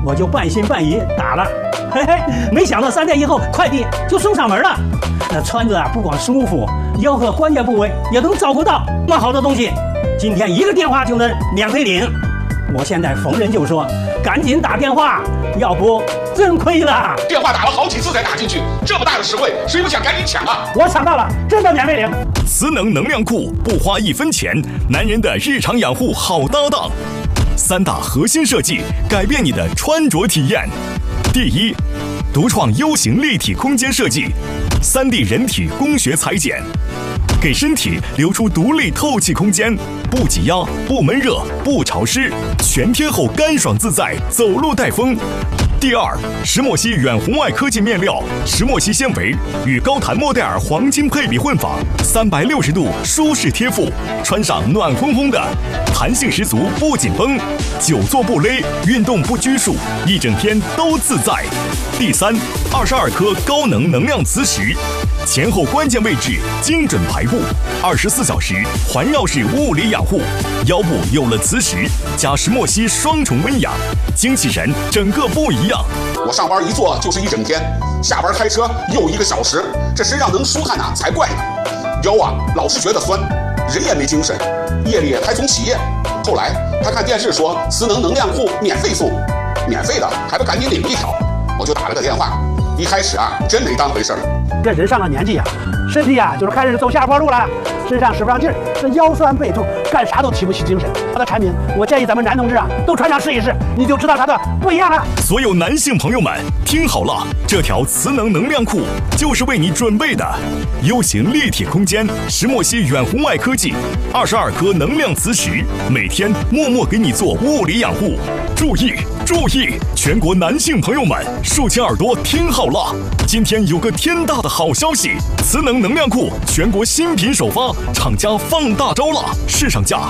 我就半信半疑打了，嘿嘿，没想到3天以后快递就送上门了。那穿着不光舒服，腰和关节部位也能照顾到那么好的东西。今天1个电话就能免费领，我现在逢人就说赶紧打电话，要不真亏了。 电话打了好几次才打进去，这么大的实惠，谁不想赶紧抢啊？ 我抢到了，真的免费领。 磁能能量裤，不花1分钱，男人的日常养护好搭档。3大核心设计，改变你的穿着体验。第一，独创 U 型立体空间设计，3D 人体工学裁剪，给身体留出独立透气空间，不挤压、不闷热、不潮湿，全贴后干爽自在，走路带风。第二，石墨烯远红外科技面料，石墨烯纤维与高弹莫代尔黄金配比混纺，360度舒适贴附，穿上暖烘烘的，弹性十足不紧绷，久坐不勒，运动不拘束，一整天都自在。第三，22颗高能能量磁石，前后关键位置精准排布，24小时环绕式物理养护，腰部有了磁石加石墨烯双重温养，精气神整个不一样。 我上班一坐就是一整天，下班开车又1个小时，这身上能舒坦啊才怪呢。腰啊老是觉得酸，人也没精神，夜里还总起夜。后来他看电视说磁能能量裤免费送，免费的还不赶紧领1条，我就打了个电话。一开始啊真没当回事儿。 这人上了年纪啊，身体啊就是开始走下坡路了，身上使不上劲儿，这腰酸背痛，干啥都提不起精神。它的产品，我建议咱们男同志啊都穿上试一试，你就知道它的不一样了。 所有男性朋友们听好了，这条磁能能量裤就是为你准备的。U 型立体空间，石墨烯远红外科技，22颗能量磁石，每天默默给你做物理养护。注意注意，全国男性朋友们，竖起耳朵听好了，今天有个天大的好消息，磁能能量裤全国新品首发，厂家放大招了，市场价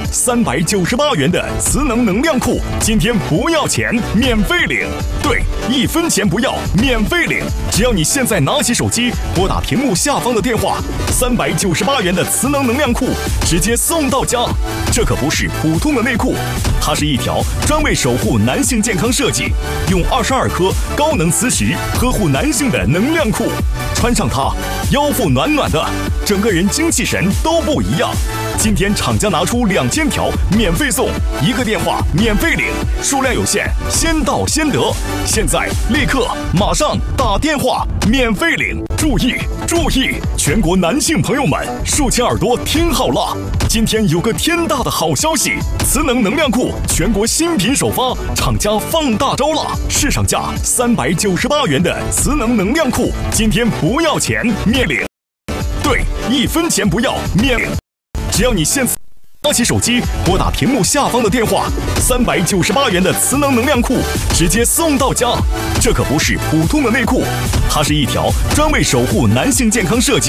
398元的磁能能量裤，今天不要钱，免费领。对，1分钱不要，免费领。只要你现在拿起手机，拨打屏幕下方的电话，398元的磁能能量裤直接送到家。这可不是普通的内裤，它是一条专为守护男性健康设计，用22颗高能磁石呵护男性的能量裤。穿上它，腰腹暖暖的，整个人精气神都不一样。今天厂家拿出2000条免费送，1个电话免费领，数量有限，先到先得。现在立刻马上打电话免费领。注意注意，全国男性朋友们，竖起耳朵听好了，今天有个天大的好消息，磁能能量裤全国新品首发，厂家放大招了，市场价398元的磁能能量裤，今天不要钱，免领。对，1分钱不要，免领。只要你现在拿起手机，拨打屏幕下方的电话，398元的磁能能量裤直接送到家。这可不是普通的内裤，它是一条专为守护男性健康设计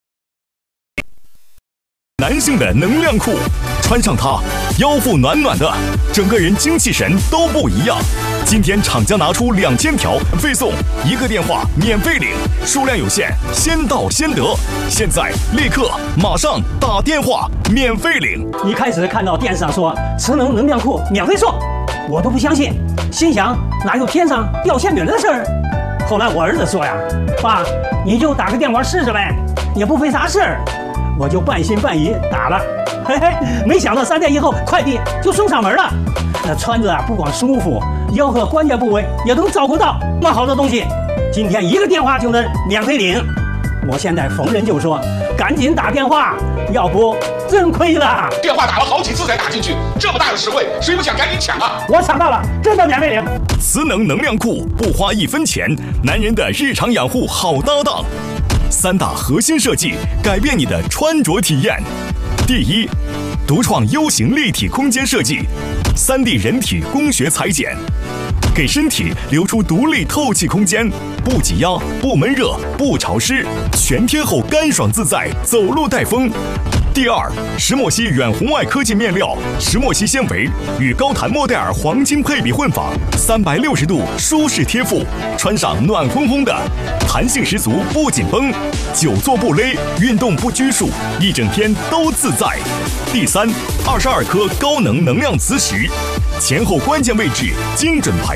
男性的能量裤。穿上它，腰腹暖暖的，整个人精气神都不一样。今天厂家拿出2000条免费送，1个电话免费领，数量有限，先到先得。现在立刻马上打电话免费领。 一开始看到电视上说磁能能量裤免费送，我都不相信，心想哪有天上掉馅饼的事儿。后来我儿子说呀，爸，你就打个电话试试呗，也不费啥事儿。我就半信半疑打了，嘿嘿，没想到3天以后快递就送上门了。那穿着不光舒服，腰和关节部位也能照顾到那么好的东西。今天1个电话就能免费领，我现在逢人就说赶紧打电话，要不真亏了。 电话打了好几次才打进去，这么大的实惠，谁不想赶紧抢啊？ 我抢到了，真的免费领。 磁能能量裤，不花1分钱，男人的日常养护好搭档。3大核心设计，改变你的穿着体验。第一，独创 U 型立体空间设计，3D 人体工学裁剪，给身体留出独立透气空间，不挤压、不闷热、不潮湿，全贴后干爽自在，走路带风。第二，石墨烯远红外科技面料，石墨烯纤维与高弹莫代尔黄金配比混纺，360度舒适贴附，穿上暖烘烘的，弹性十足不紧绷，久坐不勒，运动不拘束，一整天都自在。第三，22颗高能能量磁石，前后关键位置精准排